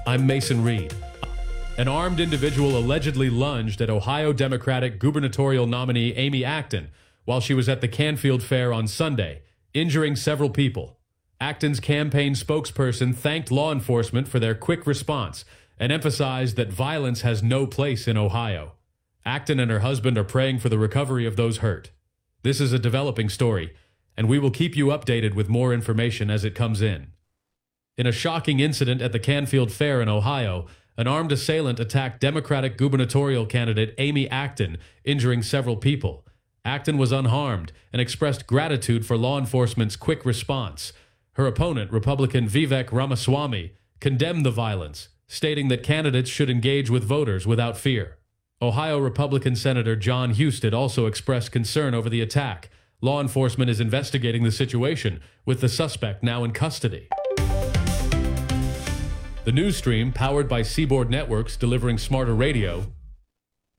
I'm Mason Reed. An armed individual allegedly lunged at Ohio Democratic gubernatorial nominee Amy Acton while she was at the Canfield Fair on Sunday, injuring several people. Acton's campaign spokesperson thanked law enforcement for their quick response and emphasized that violence has no place in Ohio. Acton and her husband are praying for the recovery of those hurt. This is a developing story, and we will keep you updated with more information as it comes in. In a shocking incident at the Canfield Fair in Ohio, an armed assailant attacked Democratic gubernatorial candidate Amy Acton, injuring several people. Acton was unharmed and expressed gratitude for law enforcement's quick response. Her opponent, Republican Vivek Ramaswamy, condemned the violence, stating that candidates should engage with voters without fear. Ohio Republican Senator John Husted also expressed concern over the attack. Law enforcement is investigating the situation, with the suspect now in custody. The news stream, powered by Seaboard Networks delivering smarter radio,